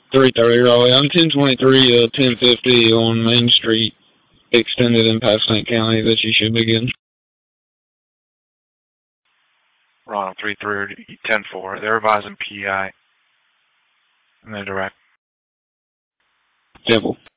330 Raleigh. I'm 1023, 1050 on Main Street, extended in Pasco County that you should be getting. Ronald 330, 10-4. They're advising PI. And they're direct. Devil.